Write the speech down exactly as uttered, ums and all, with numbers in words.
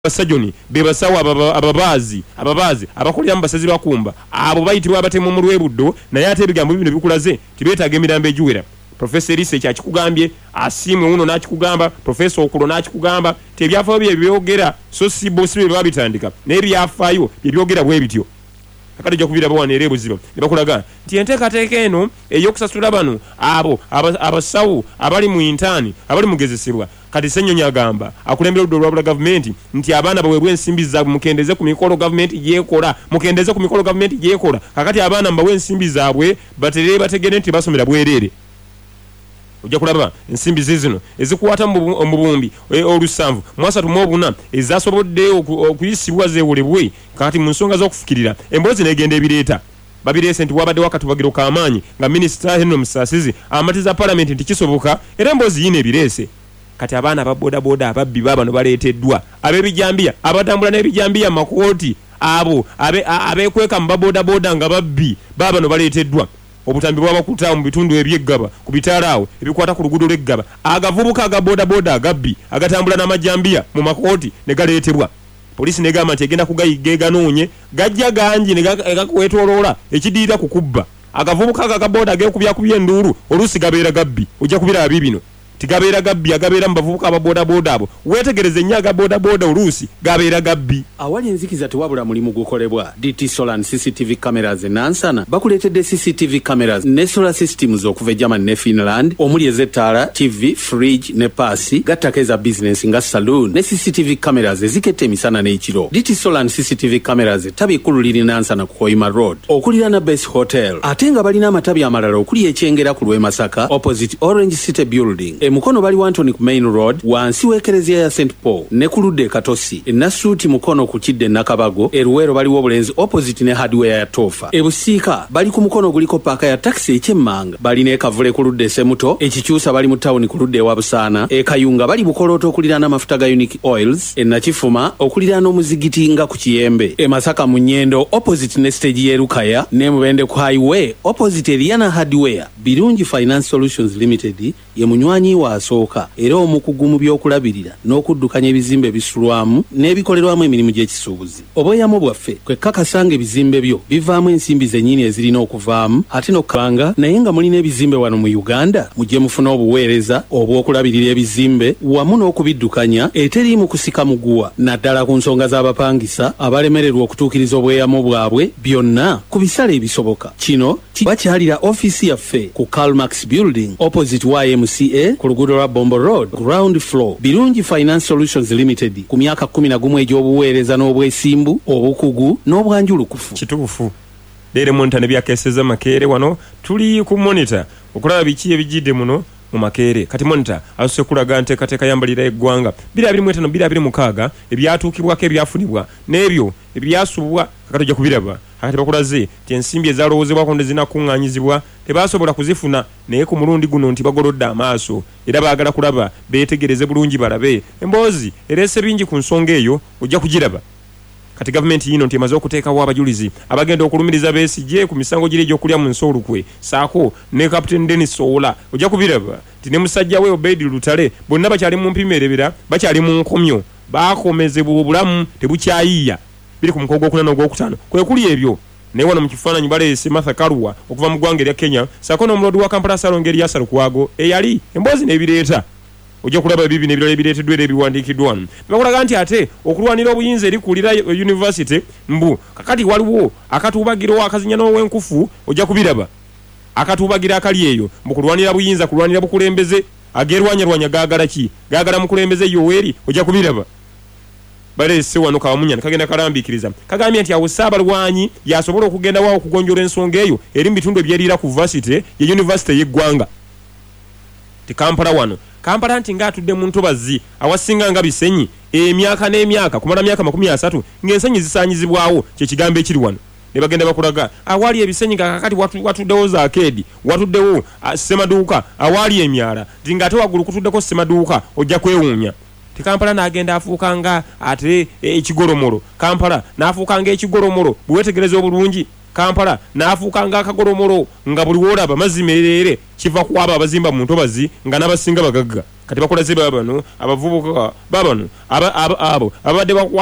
basajoni bebasawo ababazi ababazi abakolera mu basazi bakumba abo bayitibwa abatemu mu lwebuddo naye ate ebigambo bino bikulaze tibetaaga emirambo egiwera. Professor Elise kyakikugambye asimu uno nakikugamba Professor Okulo nakikugamba tebyafaayo bye byogera so si bosi bye babitandika naye byafaayo bye byogera bwe bityo akati jja kubira bawana erebo ziba nebakulaga nti enteekateeka eno ey'okusasula bano abo abasawo abali mu intani abali mugezesebwa kati Ssenyonyi agamba akulembera oludda olwabula gavumenti nti abaana baweebwa ensimbi zaabwe mukendeze ku mikolo gavumenti gyekola mukendeze ku mikolo gavumenti gyekola kakati abaana mbawe ensimbi zaabwe baterere bategere nti basomera bwereere. Ojja kulaba ensimbi zizino ezikwata mu bumbi olusanvu mwasatu mu obuna ezasobodde okuyisibwa zeewolebwe kakati mu nsonga z'okufukirira emboozi n'egenda ebireeta babirese nti wabadde wakatubagiro k'amaanyi nga minisita Henry Musasizi amatiza palamenti nti kisoboka era emboozi yina ebirese kati abaana ababoda boda ababbi babano baleeteddwa ab'ebijambiya abatambula n'ebijambiya makooti abo abeekweka mu baboda boda nga babbi babano baleeteddwa. Obutambi bw'abakuta mu bitundu ebyeggaba ku bitaalaawo ebikwata ku luguudo lw'eggaba agavubuka aga boda boda agabbi agatambula n'amajambiya mu makooti ne galeetebwa. Poliisi negamba nti egenda kugayiga eganoonye gajja gangi ne gakwetoloola ekidiira ku kubba agavubuka aga boda geekubyakubya enduulu oluusi gabeera gabbi ojja kubira abi bino tigabeera gabbi agabeera mu bavubuka ababoda boda abo weetegereze nnyo aga boda boda oluusi gabeera gabbi. Awali enzikiza tewabula mulimu gukolebwa. D T Solar C C T V cameras enansana bakuleetedde C C T V cameras ne solar systems okuva e Germany ne Finland omuli ezettaala T V fridge ne paasi gattako eza business nga saloon ne C C T V cameras eziketta emisana n'ekiro. D T Solar C C T V cameras etabi ekkulu liri nansana ku Koima Road okuliraana Base Hotel ate nga balina amatabi amalala okuli ekyengera ku lw'e Masaka opposite Orange City Building. Mukono bali Wantoni ku Main Road wansi w'ekereziya ya Saint Paul ne ku ludda e Katosi enasuuti mukono ku Kidde Nakabago eruwero baliwo obulenzi opposite ne hardware ya Tofa ebusiika bali ku mukono guliko paaka ya taxi ekyemmanga bali ne Kavule ku ludda e Semuto ekikyusa bali mu tawuni ku ludda ewa Busaana e Kayunga bali Bukolooto okuliraana amafuta ga Unique Oils e Nakifuma okuliraana omuzigiti nga ku Kiyembe e Masaka mu Nnyendo opposite ne stage ye Lukaya ne Mubende ku highway opposite Eliana Hardware. Birungi Finance Solutions Limited ye munywanyi wa asooka era omukugu mu by'okulabirira n'okuddukanya ebizimbe bisulwamu n'ebikolerwamu emirimu gy'ekisuubuzi. Obweyamo bwaffe kwe kakasanga ebizimbe byo bivaamu ensimbi zennyini ezirina okuvaamu ate n'okkabanga naye nga mulina ebizimbe wano mu Uganda mujje mufuna obuweereza obw'okulabirira ebizimbe wamu n'okubiddukanya eteriimu kusika muguwa naddala ku nsonga z'abapangisa abalemererwa okutuukiriza obweyamo bwabwe byonna ku bisale ebisoboka. Kino bakyalira ofiisi yaffe ku Calmax Building opposite Y M C A ku luguudo lwa Bombo Road ground floor. Birungi Finance Solutions Limited ku myaka kumi na gumu egy'obuweereza n'obwesimbu obukugu n'obwanjulukufu. Kituufu leero monta ne byakeseza Makeere wano tuli ku monitor okulaba biki ebijjidde muno mu Makeere. Kati monitor asose kulaga nteekateeka yambalira eggwanga bbiri abiri mu etaano bbiri abiri mu mukaaga ebyatuukibwako ebyafunibwa n'ebyo ebyasubwa kakati ojja kubiraba akati bakulaze ti ensimbi ezalowoozebwako nde zinakuŋŋaanyizibwa tebasobola kuzifuna naye ku mulundi guno nti bagolodde amaaso era baagala kulaba beetegereze bulungi balabe emboozi ereese bingi ku nsonga eyo ojja kugiraba. Kati gavumenti yino nti emaze okuteekawo abajulizi abagenda okulumiriza Besigye ku misango giri egy'okulya mu nsi olukwe saako ne Captain Dennis Owola ojja kubiraba ti ne musajja we Obedi Lutale bonna bakyali mu mpimeerebera bakyali mu nkomyo baakomezebwa obulamu tebukyayiiya biri ku mukogo gw'okuna n'ogwokutaano kwe kuli ebyo naye wano mu kifaananyi baleese Martha Karua okuva mu ggwanga erya Kenya saako n'omulodi wa Kampala Salongo Erias Lukwago eyali emboozi n'ebireeta ojja kulaba bibi n'ebirala ebireeteddwa era ebiwandiikiddwa wano bakulaga nti ate okulwanira obuyinza eri kulira university mbu kakati waliwo akatuubagiro akazinya n'ow'enkufu ojja kubiraba akatuubagiro akali eyo mbu kulwanira buyinza kulwanira bukulembeze ageerwanyarwanya gaagala ki gaagala mukulembeze Yoweri ojja kubiraba. Baleese wano Kamunyana kagenda kalambiikiriza kagambye nti awo Ssaabalwanyi yasobola okugenda waawo okugonjola ensonga eyo eri mu bitundu ebyeriira ku varsity ye university y'eggwanga ti Kampala wano Kampala nti ng'atudde mu ntobazi awasinga nga bisenyi emyaka n'emyaka kumala myaka makumi asatu ng'ensenyi zisaanyizibwawo kye kigambo ekiri wano ne bagenda bakulaga awali ebisenyi nga kakati watu, watuddewo zaakedi watuddewo uh, Semaduuka awali emyala ti ng'ate waggulu kutuddeko Semaduuka ojja kwewuunya. Kampala n'agenda afuuka nga ate ekigolomolo Kampala n'afuuka nga ekigolomolo bwe weetegereza obulungi Kampala n'afuuka ng'akagolomolo nga buli woolaba mazzi merere kiva ku abo abazimba mu ntobazi nga n'abasinga bagagga kati bakolaze baabano abavubuka baabano abo abadde